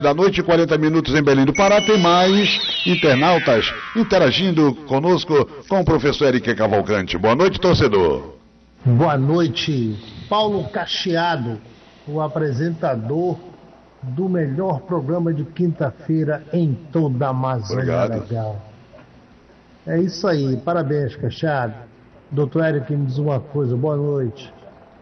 Da noite, 40 minutos em Belém do Pará, tem mais internautas interagindo conosco com o professor Eric Cavalcante. Boa noite, torcedor. Boa noite, Paulo Cacheado, o apresentador do melhor programa de quinta-feira em toda a Amazônia Legal. É isso aí, parabéns, Cacheado. Doutor Eric, me diz uma coisa, boa noite.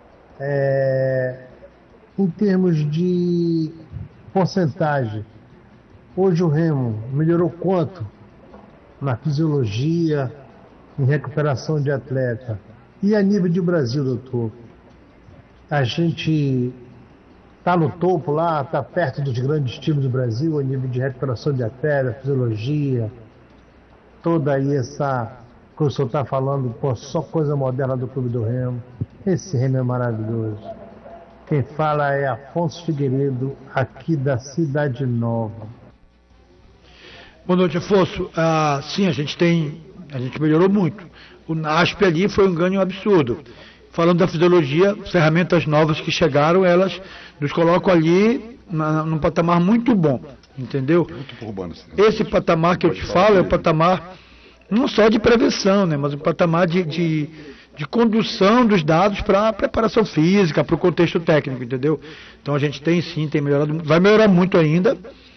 Em termos de porcentagem, hoje o Remo melhorou quanto na fisiologia, em recuperação de atleta? E a nível de Brasil, doutor? A gente está no topo lá, está perto dos grandes times do Brasil, a nível de recuperação de atleta, fisiologia, toda aí essa que o senhor está falando, pô, só coisa moderna do Clube do Remo. Esse Remo é maravilhoso. Quem fala é Afonso Figueiredo, aqui da Cidade Nova. Boa noite, Afonso. Sim, a gente melhorou muito. O NASP ali foi um ganho absurdo. Falando da fisiologia, ferramentas novas que chegaram, elas nos colocam ali num patamar muito bom, entendeu? Esse patamar que eu te falo é o patamar não só de prevenção, né, mas o patamar de condução dos dados para a preparação física, para o contexto técnico, entendeu? Então a gente tem melhorado, vai melhorar muito ainda.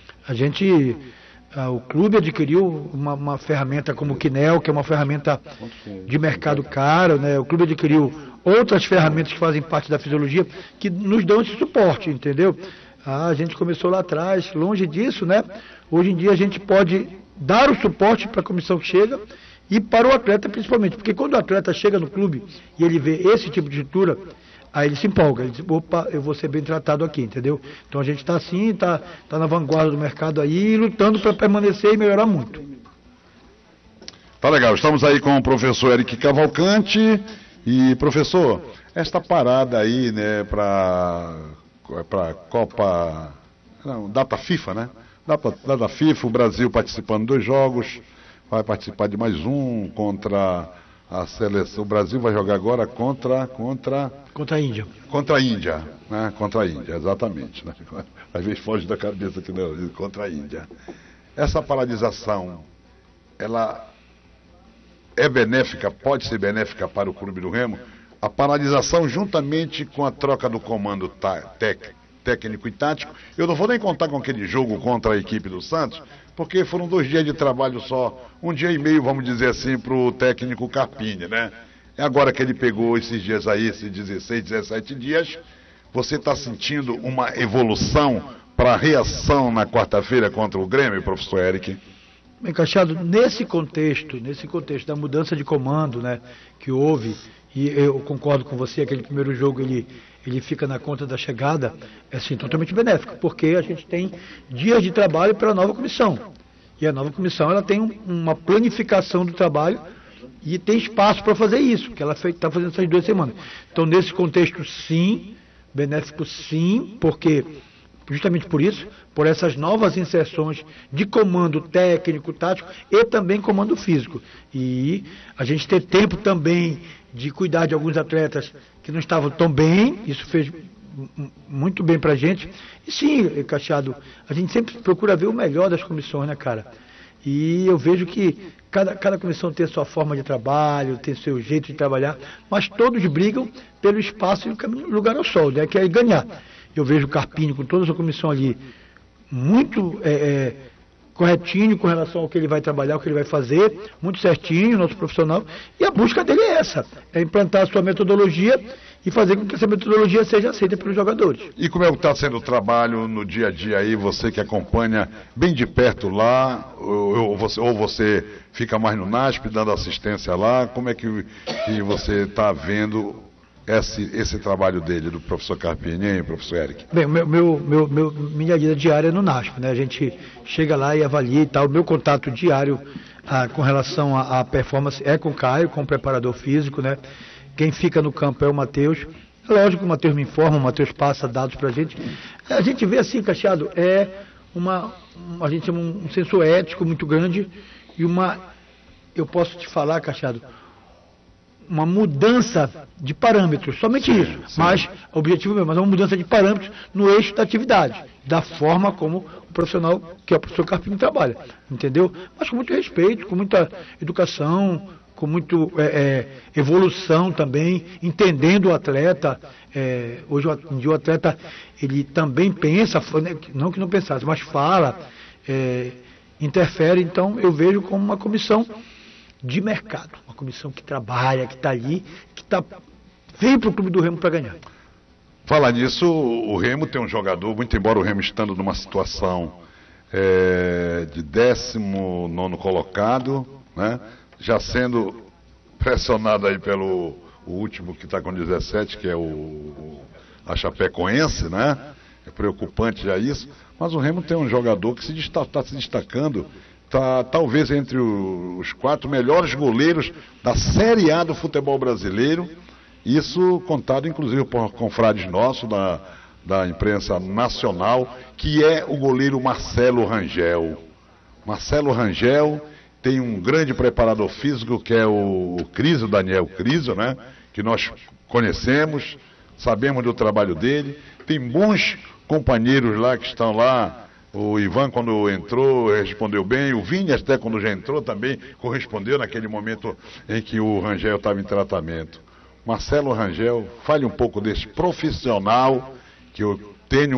O clube adquiriu uma ferramenta como o Kinel, que é uma ferramenta de mercado caro, né? O clube adquiriu outras ferramentas que fazem parte da fisiologia, que nos dão esse suporte, entendeu? A gente começou lá atrás, longe disso, né? Hoje em dia a gente pode dar o suporte para a comissão que chega, e para o atleta principalmente, porque quando o atleta chega no clube e ele vê esse tipo de estrutura, aí ele se empolga, ele diz, opa, eu vou ser bem tratado aqui, entendeu? Então a gente está assim, está na vanguarda do mercado aí, lutando para permanecer e melhorar muito. Tá legal, estamos aí com o professor Eric Cavalcante. E professor, esta parada aí, né, para Copa, não, data FIFA, né? Data FIFA, o Brasil participando de 2 jogos, vai participar de mais um contra a seleção. O Brasil vai jogar agora contra a Índia. Contra a Índia, né? Contra a Índia, exatamente. Né? Às vezes foge da cabeça que não, contra a Índia. Essa paralisação, ela é benéfica, pode ser benéfica para o Clube do Remo? A paralisação, juntamente com a troca do comando técnico e tático, eu não vou nem contar com aquele jogo contra a equipe do Santos, porque foram 2 dias de trabalho só, 1 dia e meio, vamos dizer assim, para o técnico Carpini, né? É agora que ele pegou esses dias aí, esses 16, 17 dias, você está sentindo uma evolução para a reação na quarta-feira contra o Grêmio, professor Eric? Bem, Cacheado, nesse contexto da mudança de comando, né, que houve, e eu concordo com você, aquele primeiro jogo ele fica na conta da chegada, é sim, totalmente benéfico, porque a gente tem dias de trabalho para a nova comissão. E a nova comissão ela tem uma planificação do trabalho e tem espaço para fazer isso, que ela está fazendo essas 2 semanas. Então, nesse contexto, sim, benéfico sim, porque justamente por isso, por essas novas inserções de comando técnico, tático e também comando físico. E a gente ter tempo também de cuidar de alguns atletas que não estavam tão bem, isso fez muito bem pra gente. E sim, Cacheado, a gente sempre procura ver o melhor das comissões, né, cara? E eu vejo que cada comissão tem a sua forma de trabalho, tem seu jeito de trabalhar, mas todos brigam pelo espaço e o lugar ao sol, né, que é ganhar. Eu vejo o Carpini com toda a sua comissão ali muito corretinho com relação ao que ele vai trabalhar, o que ele vai fazer, muito certinho, nosso profissional, e a busca dele é essa, é implantar a sua metodologia e fazer com que essa metodologia seja aceita pelos jogadores. E como é que está sendo o trabalho no dia a dia aí, você que acompanha bem de perto lá, ou você fica mais no NASP dando assistência lá, como é que você está vendo esse trabalho dele, do professor Carpini, hein, professor Eric? Bem, minha vida diária é no NASP, né? A gente chega lá e avalia e tal. O meu contato diário com relação à performance é com o Caio, com o preparador físico, né? Quem fica no campo é o Matheus. Lógico que o Matheus me informa, o Matheus passa dados pra gente. A gente vê assim, Cacheado, a gente tem um senso ético muito grande e eu posso te falar, Cacheado, uma mudança de parâmetros, somente isso. Sim. Mas, o objetivo mesmo, mas é uma mudança de parâmetros no eixo da atividade. da forma como o profissional, que é o professor Carpini, trabalha, entendeu? Mas com muito respeito, com muita educação, com muita evolução também, entendendo o atleta. Hoje em dia o atleta, ele também pensa, não que não pensasse, mas fala, interfere. Então eu vejo como uma comissão de mercado, uma comissão que trabalha, que está ali, veio para o Clube do Remo para ganhar. Falar nisso, o Remo tem um jogador, muito embora o Remo estando numa situação de 19º colocado, né, já sendo pressionado aí pelo o último que está com 17, que é a Chapecoense, né? É preocupante já isso, mas o Remo tem um jogador que está se destacando, talvez entre os 4 melhores goleiros da Série A do futebol brasileiro. Isso contado inclusive por confrades nossos da imprensa nacional, que é o goleiro Marcelo Rangel. Marcelo Rangel tem um grande preparador físico, que é o Crisio, Daniel Crisio, né? Que nós conhecemos, sabemos do trabalho dele. Tem bons companheiros lá que estão lá. O Ivan, quando entrou, respondeu bem. O Vini, até quando já entrou, também correspondeu naquele momento em que o Rangel estava em tratamento. Marcelo Rangel, fale um pouco desse profissional, que eu tenho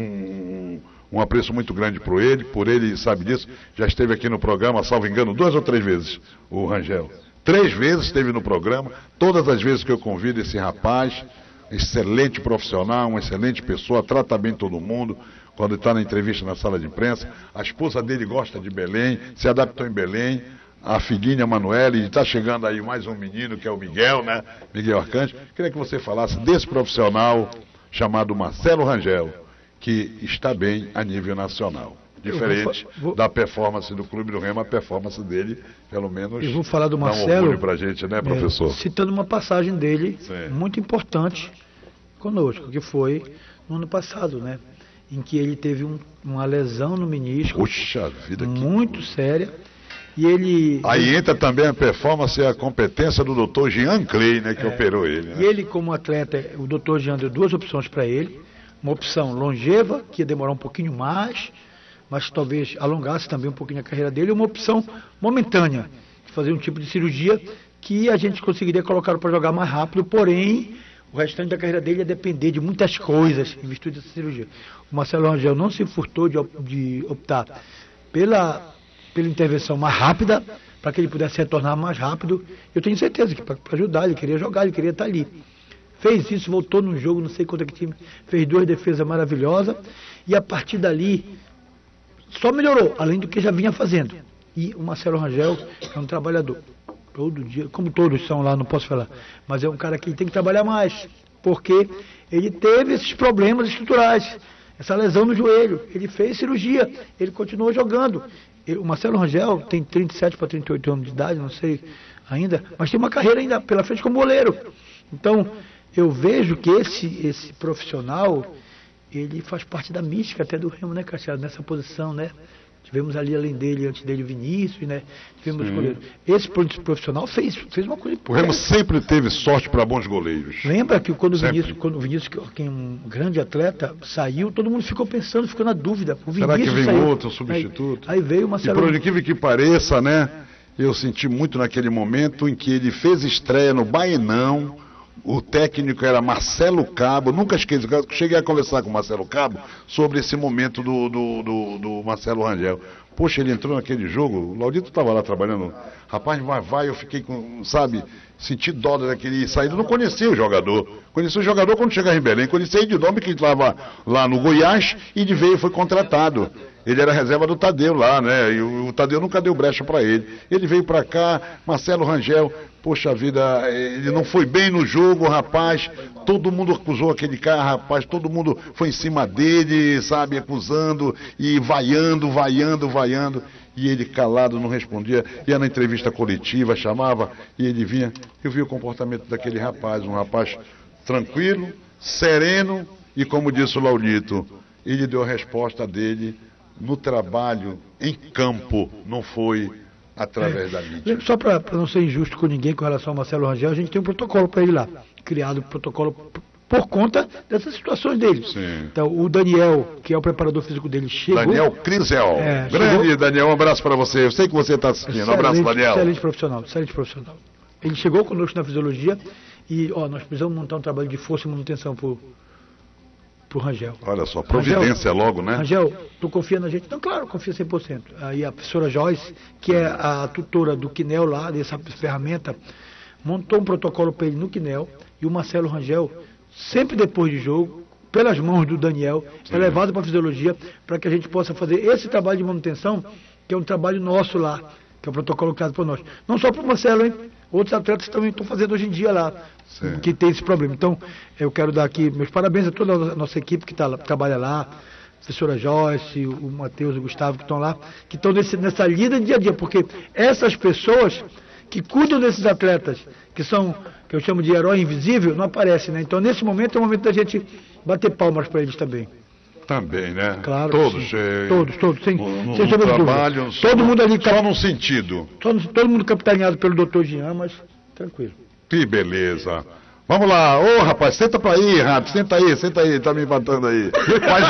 um apreço muito grande por ele sabe disso. Já esteve aqui no programa, salvo engano, 2 ou 3 vezes, o Rangel. 3 vezes esteve no programa, todas as vezes que eu convido esse rapaz, excelente profissional, uma excelente pessoa, trata bem todo mundo. Quando está na entrevista na sala de imprensa, a esposa dele gosta de Belém, se adaptou em Belém. A filhinha Manuele, e está chegando aí mais um menino, que é o Miguel, né? Miguel Arcanjo. Queria que você falasse desse profissional chamado Marcelo Rangel, que está bem a nível nacional. Diferente da performance do Clube do Remo, a performance dele, pelo menos, eu vou falar do Marcelo, dá um orgulho pra gente, né, professor? Citando uma passagem dele, muito importante conosco, que foi no ano passado, né? Em que ele teve uma lesão no menisco. Puxa vida, muito séria. E ele... Aí entra também a performance e a competência do Dr. Jean Clay, né, que operou ele. Né? E ele, como atleta, o Dr. Jean deu 2 opções para ele. Uma opção longeva, que ia demorar um pouquinho mais, mas talvez alongasse também um pouquinho a carreira dele. E uma opção momentânea, de fazer um tipo de cirurgia que a gente conseguiria colocar para jogar mais rápido, porém, o restante da carreira dele ia depender de muitas coisas em virtude dessa cirurgia. O Marcelo Rangel não se furtou de optar pela intervenção mais rápida, para que ele pudesse retornar mais rápido. Eu tenho certeza que para ajudar, ele queria jogar, ele queria estar ali. Fez isso, voltou num jogo, não sei quanto é que time, fez 2 defesas maravilhosas, e a partir dali só melhorou, além do que já vinha fazendo. E o Marcelo Rangel é um trabalhador, todo dia, como todos são lá, não posso falar, mas é um cara que tem que trabalhar mais, porque ele teve esses problemas estruturais, essa lesão no joelho, ele fez cirurgia, ele continuou jogando. O Marcelo Rangel tem 37 para 38 anos de idade, não sei ainda, mas tem uma carreira ainda pela frente como goleiro. Então, eu vejo que esse profissional, ele faz parte da mística até do Remo, né, Cassiano, nessa posição, né? Tivemos ali, além dele, antes dele, Vinícius, né? Tivemos goleiro. Esse profissional fez uma coisa importante. O Remo sempre teve sorte para bons goleiros. Lembra que quando o Vinícius, que é um grande atleta, saiu, todo mundo ficou pensando, ficou na dúvida. O Será Vinícius que vem saiu. outro substituto? Aí veio o Marcelo. E por incrível que pareça, né? Eu senti muito naquele momento em que ele fez estreia no Baenão. O técnico era Marcelo Cabo, nunca esqueci, cheguei a conversar com o Marcelo Cabo sobre esse momento do Marcelo Rangel. Poxa, ele entrou naquele jogo, o Laudito estava lá trabalhando, rapaz, eu fiquei com, sabe, senti dó daquele saído, não conhecia o jogador. Conheci o jogador quando chegava em Belém, conheci de nome que estava lá no Goiás e de veio foi contratado. Ele era reserva do Tadeu lá, né? E o Tadeu nunca deu brecha para ele. Ele veio para cá, Marcelo Rangel, poxa vida, ele não foi bem no jogo, rapaz. Todo mundo acusou aquele cara, rapaz. Todo mundo foi em cima dele, sabe, acusando e vaiando. E ele calado, não respondia. Ia na entrevista coletiva, chamava e ele vinha. Eu vi o comportamento daquele rapaz, um rapaz tranquilo, sereno e, como disse o Laudito, ele deu a resposta dele no trabalho, em campo, não foi através da mídia. Só para não ser injusto com ninguém com relação ao Marcelo Rangel, a gente tem um protocolo para ele lá, criado protocolo por conta dessas situações dele. Sim. Então, o Daniel, que é o preparador físico dele, chegou... Daniel Crisel. Grande chegou... Daniel, um abraço para você. Eu sei que você está assistindo. Um abraço, Daniel. Excelente profissional, excelente profissional. Ele chegou conosco na fisiologia e, nós precisamos montar um trabalho de força e manutenção pro Rangel. Olha só, providência Rangel, logo, né? Rangel, tu confia na gente? Não, claro, confia 100%. Aí a professora Joyce, que é a tutora do Quinel lá, dessa ferramenta, montou um protocolo para ele no Quinel, e o Marcelo Rangel, sempre depois de jogo, pelas mãos do Daniel, é levado para a fisiologia para que a gente possa fazer esse trabalho de manutenção, que é um trabalho nosso lá, que é o protocolo criado por nós. Não só para o Marcelo, hein? Outros atletas também estão fazendo hoje em dia lá, que tem esse problema. Então, eu quero dar aqui meus parabéns a toda a nossa equipe que trabalha lá, a professora Joyce, o Matheus e o Gustavo que estão lá, que estão nessa lida dia a dia, porque essas pessoas que cuidam desses atletas, que eu chamo de herói invisível, não aparecem, né? Então, nesse momento, é o momento da gente bater palmas para eles também. Também, né? Claro. Todos. Todos, sem trabalho, todo mundo ali. Só num sentido. Todo mundo capitaneado pelo Dr. Jean, mas tranquilo. Que beleza. Vamos lá. Ô, rapaz, senta pra aí, Rato. Senta aí, tá me empatando aí. Mais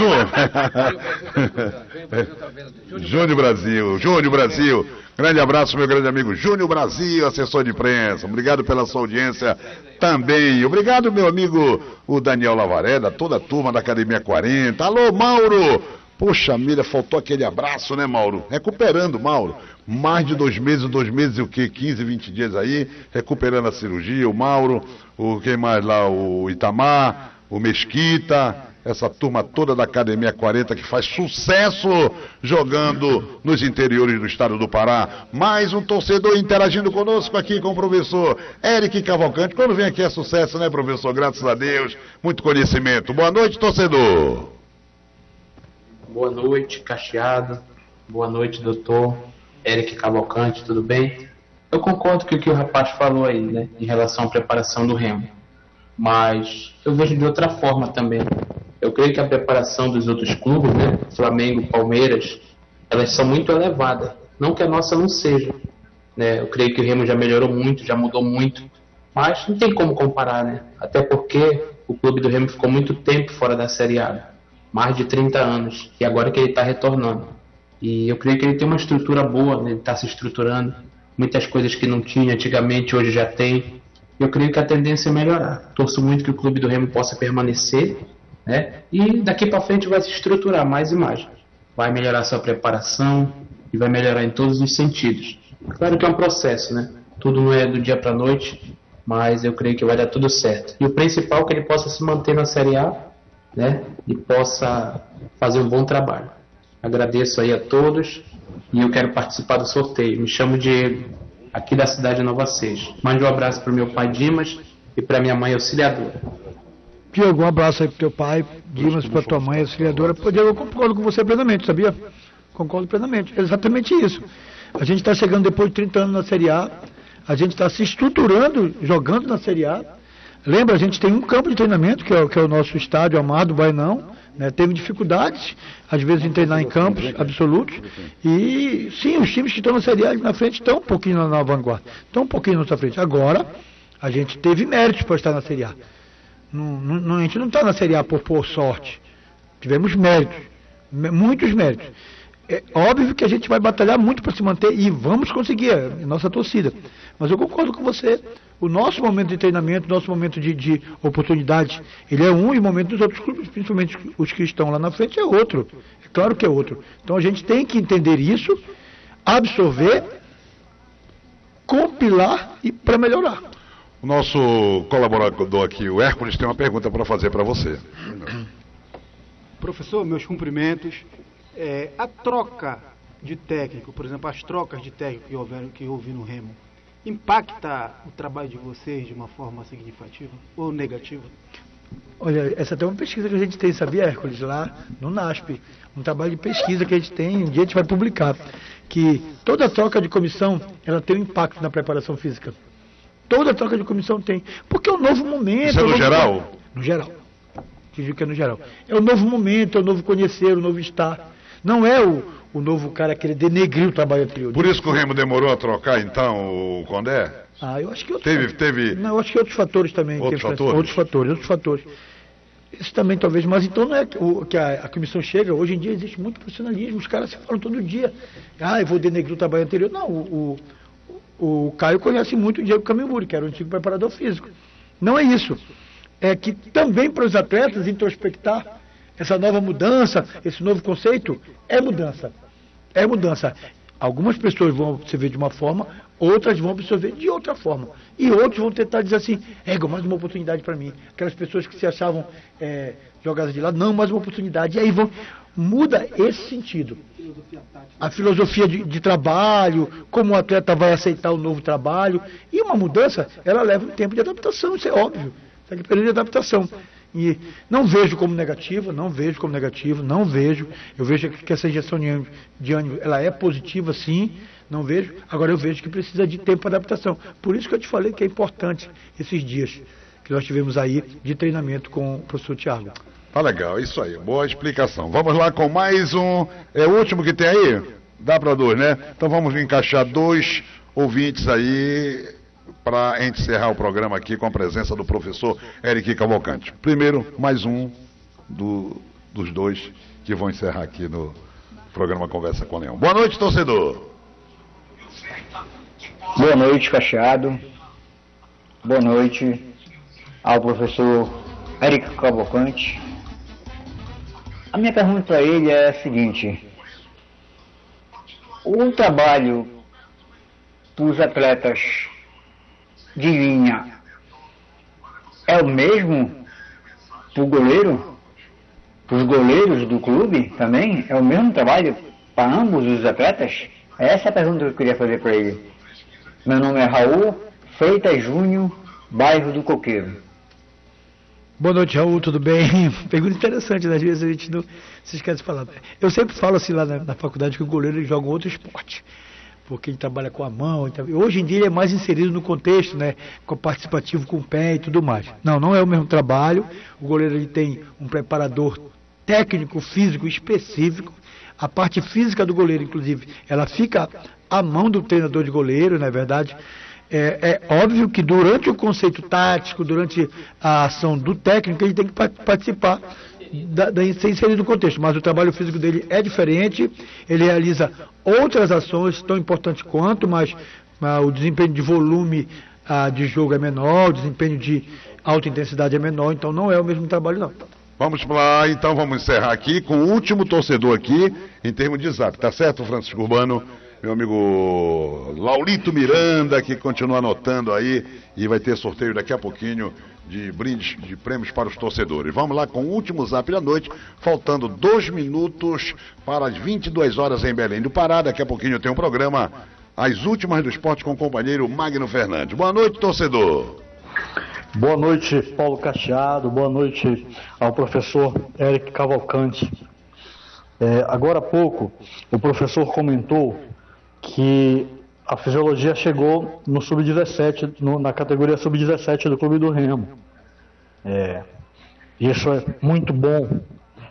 um. Júnior Brasil. Grande abraço, meu grande amigo Júnior Brasil, assessor de imprensa. Obrigado pela sua audiência também. Obrigado, meu amigo, o Daniel Lavareda, toda a turma da Academia 40. Alô, Mauro. Poxa, mira, faltou aquele abraço, né, Mauro? Recuperando, Mauro. Mais de 2 meses e o quê? 15, 20 dias aí, recuperando a cirurgia. O Mauro, quem mais lá? O Itamar, o Mesquita. Essa turma toda da Academia 40 que faz sucesso jogando nos interiores do estado do Pará. Mais um torcedor interagindo conosco aqui com o professor Eric Cavalcante. Quando vem aqui é sucesso, né, professor? Graças a Deus, muito conhecimento. Boa noite, torcedor. Boa noite, Cacheado. Boa noite, doutor Eric Cavalcante, tudo bem? Eu concordo com o que o rapaz falou aí, né, em relação à preparação do Remo. Mas eu vejo de outra forma também. Eu creio que a preparação dos outros clubes, né, Flamengo, Palmeiras, elas são muito elevadas. Não que a nossa não seja, né? Eu creio que o Remo já melhorou muito, já mudou muito, mas não tem como comparar, né? Até porque o clube do Remo ficou muito tempo fora da Série A, mais de 30 anos, e agora que ele está retornando. E eu creio que ele tem uma estrutura boa, né? Ele está se estruturando, muitas coisas que não tinha antigamente, hoje já tem. Eu creio que a tendência é melhorar. Torço muito que o clube do Remo possa permanecer, né? E daqui para frente vai se estruturar mais e mais. Vai melhorar sua preparação e vai melhorar em todos os sentidos. Claro que é um processo, né? Tudo não é do dia para a noite, mas eu creio que vai dar tudo certo. E o principal é que ele possa se manter na Série A, né? E possa fazer um bom trabalho. Agradeço aí a todos e eu quero participar do sorteio. Me chamo Diego, aqui da cidade de Nova Seixas. Mande um abraço para o meu pai Dimas e para minha mãe auxiliadora. Diego, um abraço aí pro teu pai, Dimas, pra tua mãe, auxiliadora. Pô, Diego, eu concordo com você plenamente, sabia? Concordo plenamente. É exatamente isso. A gente está chegando depois de 30 anos na Série A, a gente está se estruturando, jogando na Série A. Lembra, a gente tem um campo de treinamento, que é o nosso estádio amado, Bainão, né? Teve dificuldades, às vezes, em treinar em campos absolutos. E, sim, os times que estão na Série A na frente estão um pouquinho na vanguarda, estão um pouquinho na nossa frente. Agora, a gente teve méritos para estar na Série A. A gente não está na Série A por sorte. Tivemos méritos, muitos méritos. É óbvio que a gente vai batalhar muito para se manter e vamos conseguir, é nossa torcida. Mas eu concordo com você. O nosso momento de treinamento, o nosso momento de oportunidade, ele é um, e o momento dos outros clubes, principalmente os que estão lá na frente, é outro. É claro que é outro. Então a gente tem que entender isso, absorver, compilar e para melhorar. O nosso colaborador aqui, o Hércules, tem uma pergunta para fazer para você. Professor, meus cumprimentos. A troca de técnico, por exemplo, as trocas de técnico que houve no Remo, impacta o trabalho de vocês de uma forma significativa ou negativa? Olha, essa é uma pesquisa que a gente tem, sabia, Hércules, lá no NASP. Um trabalho de pesquisa que a gente tem, um dia a gente vai publicar, que toda troca de comissão, ela tem um impacto na preparação física. Toda troca de comissão tem. Porque é um novo momento. Isso é no geral? No geral. Te digo que é no geral. É um novo momento, é um novo conhecer, um novo estar. Não é o novo cara querer denegrir o trabalho anterior. Por isso que o Remo demorou a trocar, então, o Condé? Eu acho que Teve. Não, eu acho que outros fatores também. Outros fatores. Isso também talvez, mas então não é que a comissão chega, hoje em dia existe muito profissionalismo, os caras se falam todo dia. Eu vou denegrir o trabalho anterior. Não, o Caio conhece muito o Diego Camimuri, que era o antigo preparador físico. Não é isso. É que também para os atletas introspectar essa nova mudança, esse novo conceito, é mudança. É mudança. Algumas pessoas vão absorver de uma forma, outras vão absorver de outra forma. E outros vão tentar dizer assim, mais uma oportunidade para mim. Aquelas pessoas que se achavam jogadas de lado, não, mais uma oportunidade. E aí muda esse sentido. A filosofia de trabalho, como o atleta vai aceitar o novo trabalho. E uma mudança, ela leva um tempo de adaptação, isso é óbvio. Tem que período de adaptação. E não vejo como negativo. Eu vejo que essa injeção de ânimo, ela é positiva, sim, não vejo. Agora eu vejo que precisa de tempo para adaptação. Por isso que eu te falei que é importante esses dias que nós tivemos aí de treinamento com o professor Thiago. Tá legal, isso aí, boa explicação. Vamos lá com mais um, é o último que tem aí? Dá para 2, né? Então vamos encaixar 2 ouvintes aí para encerrar o programa aqui com a presença do professor Eric Cavalcante. Primeiro, mais um dos 2 que vão encerrar aqui no programa Conversa com o Leão. Boa noite, torcedor. Boa noite, Cacheado. Boa noite ao professor Eric Cavalcante. A minha pergunta para ele é a seguinte: o trabalho dos atletas de linha é o mesmo para o goleiro? Para os goleiros do clube também? É o mesmo trabalho para ambos os atletas? Essa é a pergunta que eu queria fazer para ele. Meu nome é Raul Freitas Júnior, bairro do Coqueiro. Boa noite, Raul, tudo bem? Pergunta interessante, né? Às vezes a gente não se esquece de falar. Eu sempre falo assim lá na faculdade que o goleiro ele joga outro esporte, porque ele trabalha com a mão. Hoje em dia ele é mais inserido no contexto, né? Com participativo com o pé e tudo mais. Não é o mesmo trabalho. O goleiro ele tem um preparador técnico, físico específico. A parte física do goleiro, inclusive, ela fica à mão do treinador de goleiro, não é verdade? É óbvio que durante o conceito tático, durante a ação do técnico, ele tem que participar, ser inserido no contexto, mas o trabalho físico dele é diferente, ele realiza outras ações tão importantes quanto, mas o desempenho de volume de jogo é menor, o desempenho de alta intensidade é menor, então não é o mesmo trabalho não. Vamos lá, então vamos encerrar aqui com o último torcedor aqui, em termos de zap, tá certo, Francisco Urbano? Meu amigo Laurito Miranda, que continua anotando aí, e vai ter sorteio daqui a pouquinho de brindes, de prêmios para os torcedores. Vamos lá com o último zap da noite, faltando 2 minutos para as 22 horas em Belém do Pará. Daqui a pouquinho tem um programa, As Últimas do Esporte, com o companheiro Magno Fernandes. Boa noite, torcedor. Boa noite, Paulo Cacheado. Boa noite ao professor Eric Cavalcante. Agora há pouco, o professor comentou que a fisiologia chegou no sub-17, na categoria sub-17 do Clube do Remo. Isso é muito bom.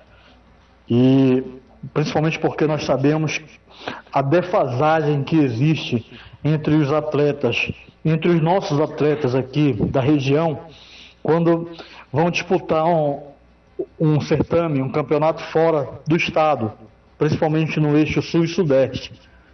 E principalmente porque nós sabemos a defasagem que existe entre os atletas, entre os nossos atletas aqui da região, quando vão disputar um certame, um campeonato fora do estado, principalmente no eixo sul e sudeste.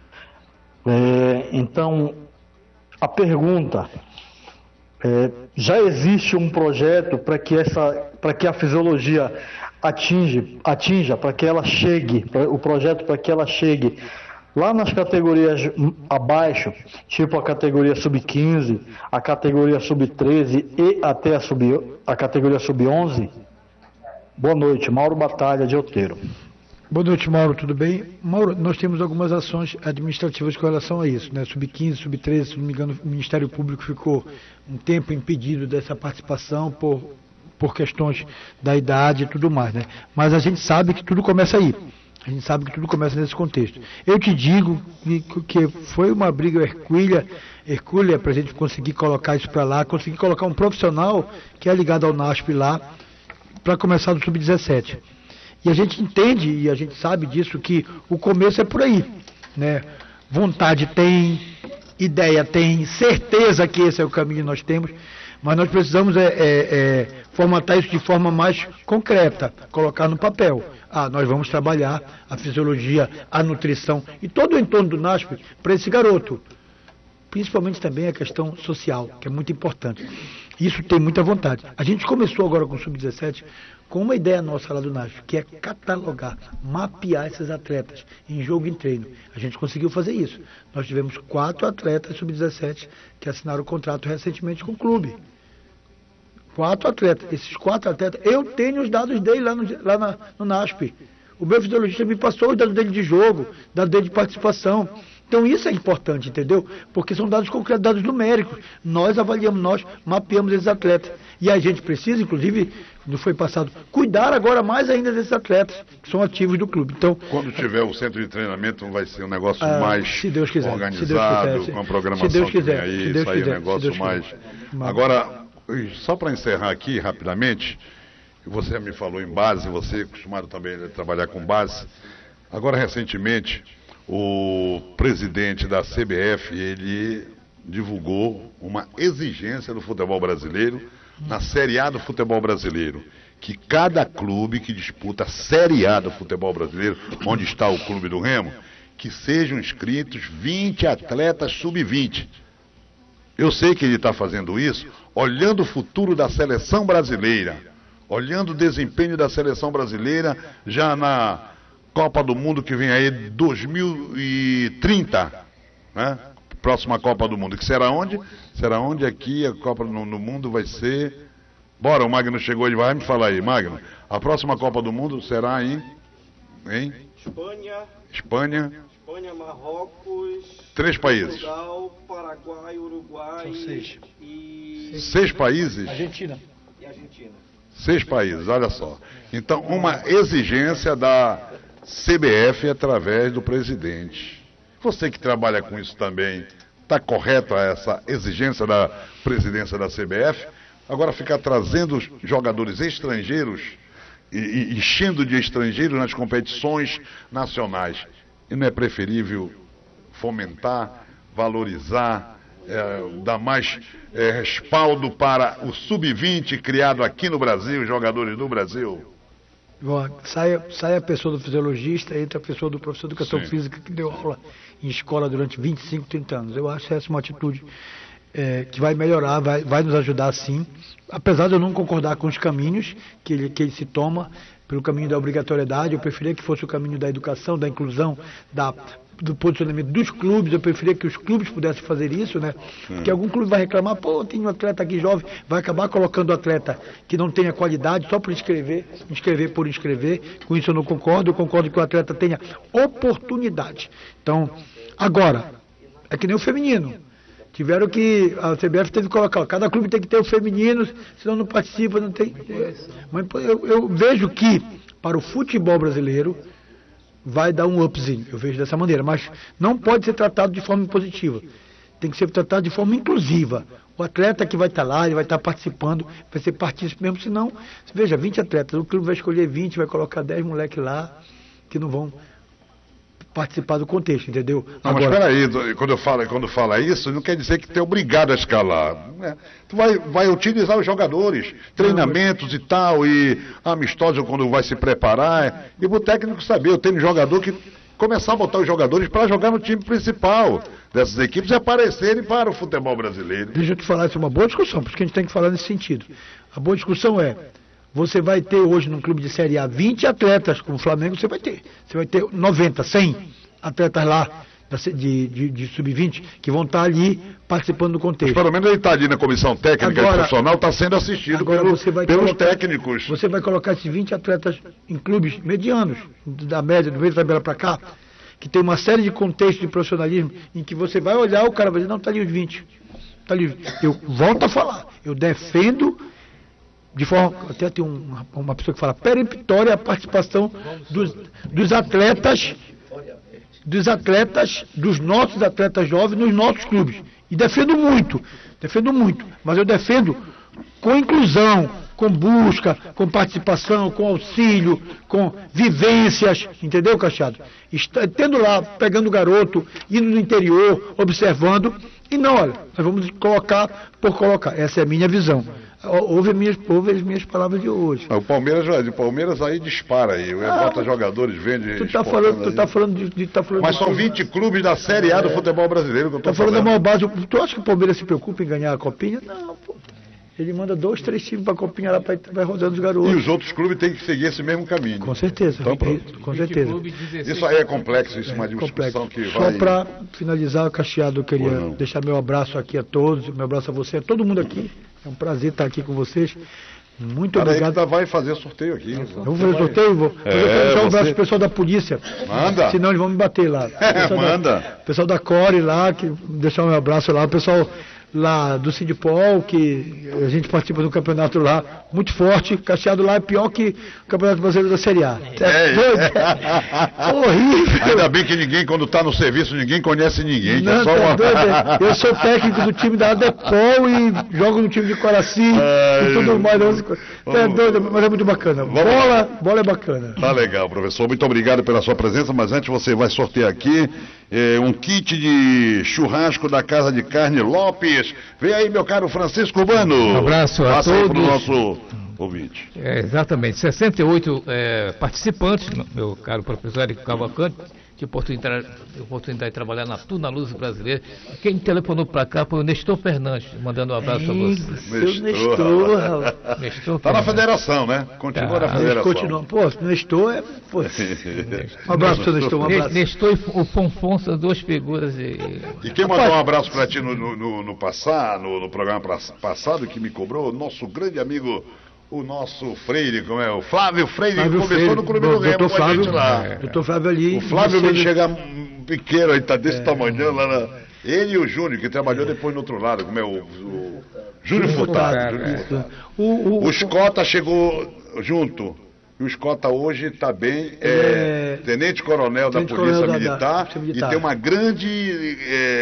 Então, a pergunta, já existe um projeto para que a fisiologia atinja, para que ela chegue, o projeto para que ela chegue lá nas categorias abaixo, tipo a categoria sub-15, a categoria sub-13 e até a categoria sub-11? Boa noite, Mauro Batalha de Outeiro. Boa noite, Mauro, tudo bem? Mauro, nós temos algumas ações administrativas com relação a isso, né? Sub-15, sub-13, se não me engano, o Ministério Público ficou um tempo impedido dessa participação por questões da idade e tudo mais, né? Mas a gente sabe que tudo começa aí. A gente sabe que tudo começa nesse contexto. Eu te digo que foi uma briga hercúlea para a gente conseguir colocar isso para lá, conseguir colocar um profissional que é ligado ao NASP lá, para começar do sub-17. E a gente entende, e a gente sabe disso, que o começo é por aí, né? Vontade tem, ideia tem, certeza que esse é o caminho que nós temos, mas nós precisamos formatar isso de forma mais concreta, colocar no papel. Nós vamos trabalhar a fisiologia, a nutrição e todo o entorno do NASP para esse garoto. Principalmente também a questão social, que é muito importante. Isso tem muita vontade. A gente começou agora com o Sub-17 com uma ideia nossa lá do NASP, que é catalogar, mapear esses atletas em jogo e em treino. A gente conseguiu fazer isso. Nós tivemos 4 atletas Sub-17 que assinaram o contrato recentemente com o clube. 4 atletas. Esses 4 atletas, eu tenho os dados dele lá no NASP. O meu fisiologista me passou os dados dele de jogo, dados dele de participação. Então isso é importante, entendeu? Porque são dados concretos, dados numéricos. Nós avaliamos, nós mapeamos esses atletas. E a gente precisa, inclusive, não foi passado, cuidar agora mais ainda desses atletas que são ativos do clube. Então, quando tiver o centro de treinamento, vai ser um negócio mais se Deus quiser, organizado, com a programação se Deus quiser, que vem aí, se Deus isso aí quiser, é um negócio mais... Agora, só para encerrar aqui rapidamente, você me falou em base, você é acostumado também a trabalhar com base. Agora, recentemente, o presidente da CBF, ele divulgou uma exigência do futebol brasileiro, na Série A do futebol brasileiro, que cada clube que disputa a Série A do futebol brasileiro, onde está o clube do Remo, que sejam inscritos 20 atletas sub-20. Eu sei que ele está fazendo isso olhando o futuro da seleção brasileira, olhando o desempenho da seleção brasileira já na Copa do Mundo que vem aí 2030, né? Próxima Copa do Mundo, que será onde? Será onde aqui a Copa no Mundo vai ser... Bora, o Magno chegou, ele vai me falar aí, Magno. A próxima Copa do Mundo será em Espanha, Marrocos, 3 países. Portugal, Paraguai, Uruguai e 6 países? Argentina. 6 países, olha só. Então, uma exigência da CBF através do presidente. Você que trabalha com isso também, está correto essa exigência da presidência da CBF? Agora ficar trazendo jogadores estrangeiros e enchendo de estrangeiros nas competições nacionais. E não é preferível fomentar, valorizar, dar mais respaldo para o sub-20 criado aqui no Brasil, jogadores do Brasil? Sai a pessoa do fisiologista, entra a pessoa do professor de educação física que deu aula em escola durante 25, 30 anos. Eu acho essa uma atitude que vai melhorar, vai nos ajudar sim, apesar de eu não concordar com os caminhos que ele se toma, pelo caminho da obrigatoriedade. Eu preferia que fosse o caminho da educação, da inclusão, do posicionamento dos clubes. Eu preferia que os clubes pudessem fazer isso, né? Porque algum clube vai reclamar, tem um atleta aqui jovem, vai acabar colocando atleta que não tenha qualidade só por inscrever por inscrever. Com isso eu não concordo. Eu concordo que o atleta tenha oportunidade. Então, agora, é que nem o feminino. Tiveram que, a CBF teve que colocar, cada clube tem que ter o feminino, senão não participa, não tem... Mas eu vejo que, para o futebol brasileiro, vai dar um upzinho, eu vejo dessa maneira, mas não pode ser tratado de forma positiva, tem que ser tratado de forma inclusiva. O atleta que vai estar lá, ele vai estar participando, vai ser partícipe mesmo, senão, veja, 20 atletas, o clube vai escolher 20, vai colocar 10 moleques lá, que não vão participar do contexto, entendeu? Não, mas espera aí, quando fala isso, não quer dizer que tu é obrigado a escalar, né? Tu vai utilizar os jogadores, treinamentos e tal, e amistosos quando vai se preparar, e o técnico saber, eu tenho jogador que começar a botar os jogadores para jogar no time principal dessas equipes e aparecerem para o futebol brasileiro. Deixa eu te falar, isso é uma boa discussão, porque a gente tem que falar nesse sentido. A boa discussão é, você vai ter hoje num clube de Série A 20 atletas, como o Flamengo você vai ter 90, 100 atletas lá de sub-20 que vão estar ali participando do contexto. Mas pelo menos ele está ali na comissão técnica e profissional, está sendo assistido pelos técnicos. Você vai colocar esses 20 atletas em clubes medianos, da média, do meio da tabela para cá, que tem uma série de contextos de profissionalismo, em que você vai olhar, o cara vai dizer, não, está ali os 20. Tá ali. Eu volto a falar, eu defendo de forma, até tem uma pessoa que fala, peremptória a participação dos atletas, dos nossos atletas jovens nos nossos clubes. E defendo muito, mas eu defendo com inclusão, com busca, com participação, com auxílio, com vivências, entendeu, Cacheado? Tendo lá, pegando o garoto, indo no interior, observando, e não, olha, nós vamos colocar por colocar. Essa é a minha visão. Ouve as minhas palavras de hoje. O Palmeiras aí dispara aí, bota jogadores, vende. Tu tá falando. Mas são 20 clubes da Série A do futebol brasileiro que eu tô falando da maior base. Tu acha que o Palmeiras se preocupa em ganhar a Copinha? Não, pô. Ele manda 2, 3 times pra Copinha lá, vai rodando os garotos. E os outros clubes têm que seguir esse mesmo caminho. Com certeza. Então, pronto. Com certeza. Isso aí é complexo, isso é uma discussão que vai... Só para finalizar, Cacheado, eu queria deixar meu abraço aqui a todos, meu abraço a você, a todo mundo aqui. É um prazer estar aqui com vocês. Muito obrigado. Ainda vai fazer sorteio aqui. Eu vou fazer sorteio, vou deixar um abraço pro pessoal da polícia. Manda. Senão eles vão me bater lá. Manda. O pessoal da Core lá, que deixar um abraço lá. O pessoal lá do Sindipol, que a gente participa do campeonato lá, muito forte. Cacheado lá é pior que o Campeonato Brasileiro da Série A. Horrível. Ainda bem que ninguém, quando está no serviço, ninguém conhece ninguém. Não, só uma... Eu sou técnico do time da Adepol e jogo no time de Coraci e tudo mais. É doido, mas é muito bacana. Bola é bacana. Tá legal, professor. Muito obrigado pela sua presença, mas antes você vai sortear aqui um kit de churrasco da Casa de Carne Lopes. Vem aí, meu caro Francisco Urbano. Um abraço a Passa todos. aí pro nosso ouvinte. Exatamente, 68 participantes, meu caro professor Érico Cavalcante, tive oportunidade de trabalhar na Tuna Luz Brasileira. Quem telefonou para cá foi o Nestor Fernandes, mandando um abraço a você. Nestor, tá na federação, né? Continua na federação. Continua. Pô, Nestor é... Pô. Um abraço, seu Nestor. Um abraço. Nestor e o Fonfon são duas figuras. E quem mandou um abraço para ti no programa passado, que me cobrou, nosso grande amigo... O nosso Freire, como é? O Flávio Freire, que começou no Clube do Remo com a gente lá. Doutor Flávio ali. O Flávio não chega pequeno, aí tá desse tamanho lá. Ele e o Júnior, que trabalhou depois no outro lado, como é? O Júnior Furtado. O Escota chegou junto. E o Escota hoje está bem, tenente-coronel da Polícia Militar e tem uma grande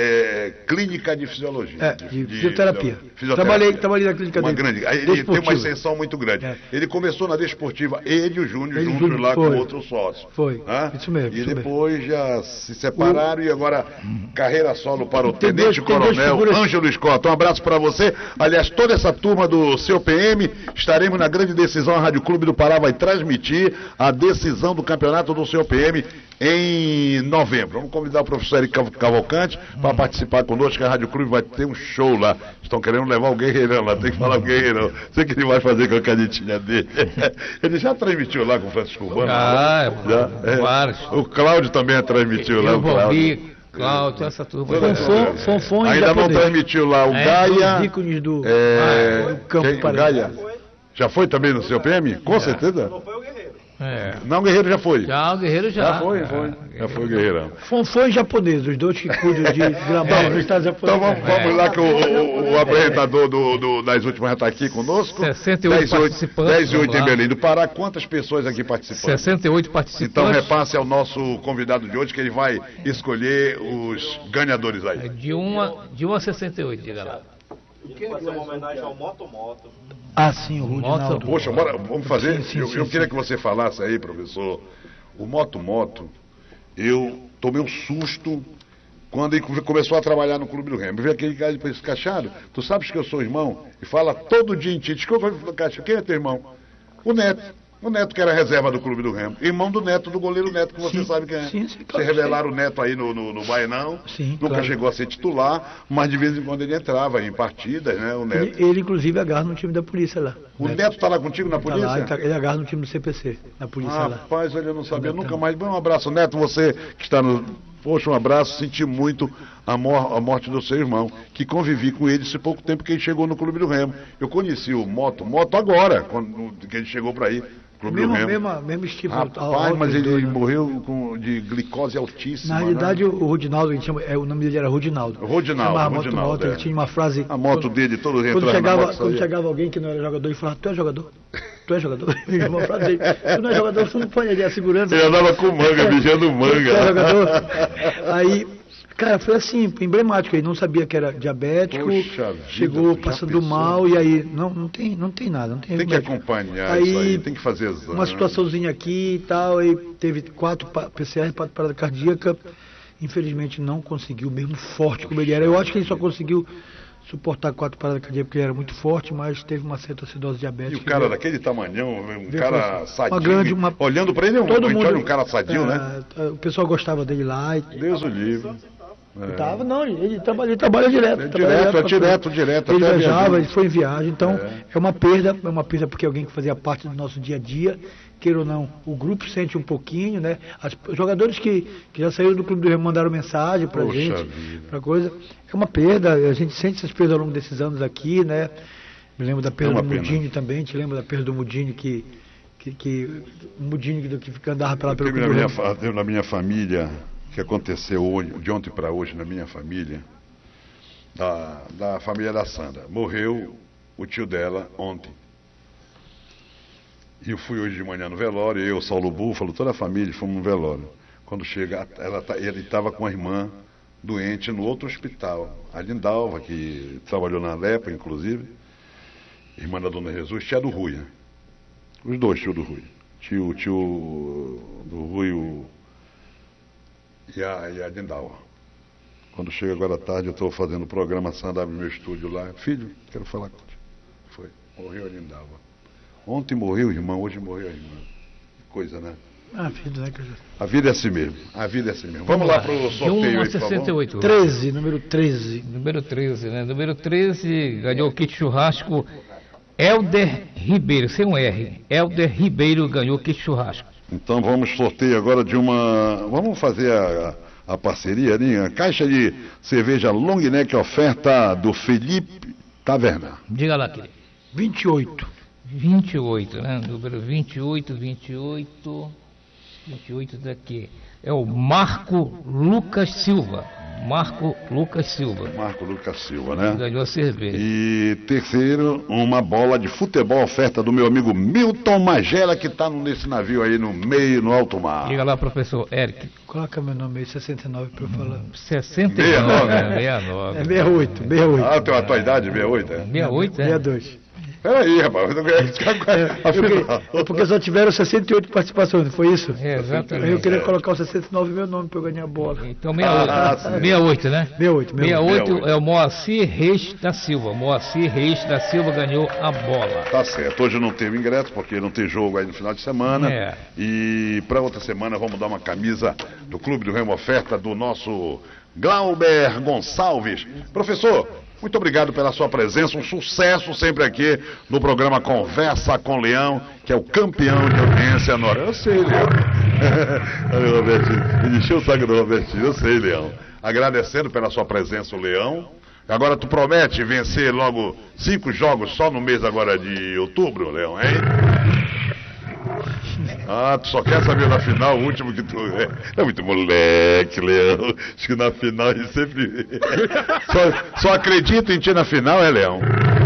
clínica de fisiologia. De fisioterapia. Trabalhei na clínica dele. Grande. Ele tem uma extensão muito grande. Ele começou na desportiva, ele e o Júnior juntos lá com outros sócios. Foi, isso mesmo. E depois já se separaram e agora carreira solo para o tenente-coronel Ângelo Escota. Um abraço para você. Aliás, toda essa turma do seu PM, estaremos na grande decisão, a Rádio Clube do Pará vai transmitir a decisão do campeonato do seu PM em novembro. Vamos convidar o professor Érico Cavalcante para participar conosco, que a Rádio Clube vai ter um show lá. Estão querendo levar o Guerreirão lá, tem que falar o Guerreirão. Sei que ele vai fazer com a canetinha dele. Ele já transmitiu lá com o Francisco Urbano? Vários. O Cláudio também transmitiu lá. Cláudio, essa turma. Fonfon ainda não transmitiu lá o Gaia. Os ícones do campo Gaia. Já foi também no seu PM? Com certeza. Não foi o Guerreiro. Não, o Guerreiro já foi. O Guerreiro já. Já foi o Guerreirão. Fonfon e japonês, os dois que cuidam de gravar no estado japonês. Então vamos lá que o apresentador das últimas já está aqui conosco. 68 participantes. 10 e 8 em Belém do Pará. Quantas pessoas aqui participando? 68 participantes. Então repasse ao nosso convidado de hoje que ele vai escolher os ganhadores aí. De 1 a 68, diga lá. Vai ser uma homenagem ao Moto. Sim, o Rudinaldo. Poxa, vamos fazer. Eu queria que você falasse aí, professor. O Moto, eu tomei um susto quando ele começou a trabalhar no Clube do Remo. Eu vi aquele cara de Cachado, tu sabes que eu sou irmão? E fala todo dia em ti. Desculpa, quem é teu irmão? O Neto. O Neto, que era reserva do Clube do Remo. Irmão do Neto, do goleiro Neto, que você sabe quem é. Sim, claro. Você revelaram o Neto aí no Baianão. Nunca chegou a ser titular, mas de vez em quando ele entrava em partidas, né? O Neto. Ele inclusive, agarra no time da polícia lá. O Neto está lá contigo na polícia? Tá lá, ele agarra no time do CPC, na polícia lá. Rapaz, olha, eu não sabia nunca mais. Um abraço, Neto, você que está no... Poxa, um abraço, senti muito a morte do seu irmão, que convivi com ele esse pouco tempo que ele chegou no Clube do Remo. Eu conheci o Moto agora, quando que ele chegou para aí. Mesmo estímulo. Rapaz, mas ele morreu de glicose altíssima. Na realidade, o Rudinaldo, o nome dele era Rudinaldo. Rudinaldo. Ele tinha uma frase... A moto dele, todo quando chegava alguém que não era jogador, ele falava, tu é jogador? Tu é jogador? Uma frase dele, tu não é jogador, tu não põe ali a segurança. Ele andava com manga, mijando manga. Tu é jogador? Aí... Cara, foi assim, emblemático. Ele não sabia que era diabético, Poxa vida, chegou já passando pensou? mal e aí não tem nada. Não tem Tem que remédio. acompanhar isso aí, tem que fazer exame. Uma situaçãozinha aqui e tal, aí teve 4 PCR, 4 parada cardíaca. Infelizmente não conseguiu, mesmo forte como ele era. Eu acho que ele só conseguiu suportar 4 paradas cardíacas porque ele era muito forte, mas teve uma certa acidose E diabética. o cara daquele tamanhão, um Veio cara uma sadio, grande, uma- olhando pra ele, Todo a gente mundo, olha um cara sadio, né? O pessoal gostava dele lá. Deus o livre. Tava, não, ele trabalha direto. Direto. Ele até viajava, viajou. ele foi em viagem, então é uma perda porque alguém que fazia parte do nosso dia a dia, queira ou não, o grupo sente um pouquinho, né? Os jogadores que já saíram do Clube do Remo mandaram mensagem pra Poxa gente, vida. pra coisa. É uma perda, a gente sente essas perdas ao longo desses anos aqui, né? Me lembro da perda uma do pena. Mudinho também, te lembra da perda do Mudinho que o Mudinho que andava pelo Teve Clube do Remo. teve na minha família, que aconteceu hoje, de ontem para hoje na minha família, da família da Sandra. Morreu o tio dela ontem. E eu fui hoje de manhã no velório, eu, Saulo Búfalo, toda a família, fomos no velório. Quando chega, ele estava com a irmã doente no outro hospital, a Lindalva, que trabalhou na Lepa, inclusive, irmã da Dona Jesus, tia do Rui. Os dois tios do Rui. Tio do Rui e a Lindalva. Quando chega agora à tarde, eu estou fazendo programação no meu estúdio lá. Filho, quero falar contigo. Foi, morreu a Lindalva. Ontem morreu o irmão, hoje morreu a irmã. Que coisa, né? Filho, né, cara? A vida é assim mesmo. Vamos lá para o sorteio aí, por favor. 68. 13, número 13. Número 13, né? Número 13 ganhou o kit churrasco Helder Ribeiro, sem um R. Helder Ribeiro ganhou o kit churrasco. Então vamos sorteio agora de uma... Vamos fazer a parceria ali, a caixa de cerveja long neck, oferta do Felipe Taverna. Diga lá, querido. 28. 28, né? Número 28 daqui. É o Marco Lucas Silva. Marco Lucas Silva, né? né? Ganhou a cerveja. E terceiro, uma bola de futebol, oferta do meu amigo Milton Magela, que está nesse navio aí no meio, no alto mar. Diga lá, professor Eric. Coloca meu nome aí, 69 para eu falar. 69, né? 69. É 68. Ah, a tua idade, 68, é? 68, é? 62. Peraí, rapaz. Porque só tiveram 68 participações, não foi isso? É, exatamente. Eu queria colocar o 69 meu nome para eu ganhar a bola. Então 68, né? 68 é o Moacir Reis da Silva. Moacir Reis da Silva ganhou a bola. Tá certo. Hoje não teve ingresso, porque não tem jogo aí no final de semana. É. E para outra semana vamos dar uma camisa do Clube do Remo, oferta do nosso Glauber Gonçalves. Professor, muito obrigado pela sua presença, um sucesso sempre aqui no programa Conversa com Leão, que é o campeão de audiência no... Eu sei, Leão. Olha, Robertinho, me encheu o saco do Robertinho, eu sei, Leão. Agradecendo pela sua presença, o Leão. Agora tu promete vencer logo 5 jogos só no mês agora de outubro, Leão, hein? Ah, tu só quer saber na final, o último que tu... É muito moleque, Leão. Acho que na final ele sempre... só acredita em ti na final, Leão?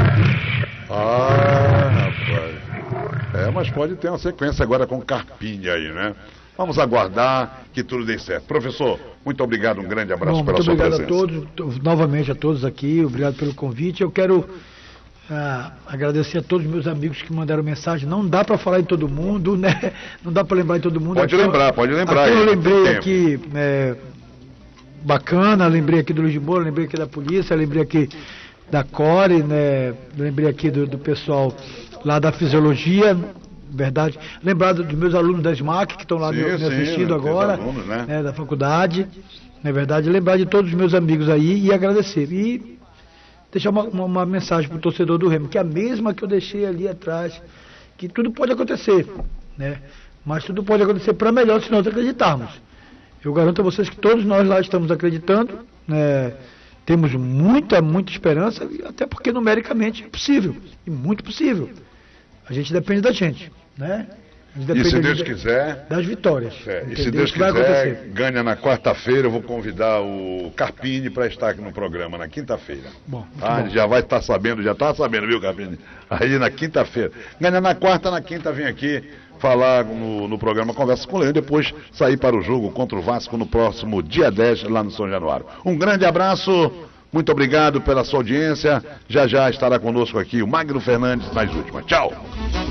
Ah, rapaz. Mas pode ter uma sequência agora com Carpinha aí, né? Vamos aguardar que tudo dê certo. Professor, muito obrigado, um grande abraço pela sua presença. Muito obrigado a todos, novamente a todos aqui, obrigado pelo convite. Eu quero... agradecer a todos os meus amigos que mandaram mensagem. Não dá para falar em todo mundo, né? Não dá para lembrar em todo mundo. Pode lembrar. Aqui eu lembrei aqui, bacana, lembrei aqui do Luiz de Moura, lembrei aqui da polícia, lembrei aqui da Core, né? Lembrei aqui do pessoal lá da fisiologia, verdade. Lembrar dos meus alunos da SMAC que estão lá me assistindo agora, alunos, né? Da faculdade, na verdade. Lembrar de todos os meus amigos aí e agradecer. E deixar uma mensagem para o torcedor do Remo, que é a mesma que eu deixei ali atrás, que tudo pode acontecer, né? Mas tudo pode acontecer para melhor se nós acreditarmos. Eu garanto a vocês que todos nós lá estamos acreditando, né? Temos muita esperança, até porque numericamente é possível, e muito possível. A gente depende da gente, né? E se Deus quiser... Das vitórias. E se Deus quiser, ganha na quarta-feira, eu vou convidar o Carpini para estar aqui no programa, na quinta-feira. Bom. Ele já vai estar sabendo, viu, Carpini? Aí na quinta-feira. Ganha na quarta, na quinta vem aqui falar no programa Conversa com o Leão e depois sair para o jogo contra o Vasco no próximo dia 10, lá no São Januário. Um grande abraço, muito obrigado pela sua audiência. Já já estará conosco aqui o Magno Fernandes nas últimas. Tchau!